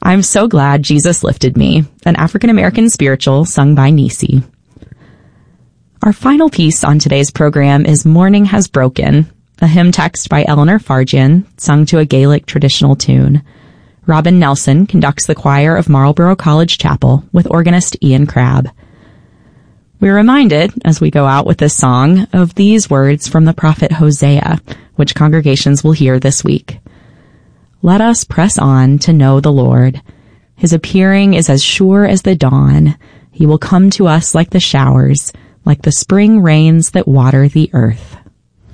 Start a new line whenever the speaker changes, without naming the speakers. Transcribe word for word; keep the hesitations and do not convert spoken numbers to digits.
I'm so glad Jesus lifted me, an African-American spiritual sung by Nisi. Our final piece on today's program is Morning Has Broken, a hymn text by Eleanor Farjian, sung to a Gaelic traditional tune. Robin Nelson conducts the choir of Marlborough College Chapel with organist Ian Crabb. We're reminded, as we go out with this song, of these words from the prophet Hosea, which congregations will hear this week. Let us press on to know the Lord. His appearing is as sure as the dawn. He will come to us like the showers, like the spring rains that water the earth.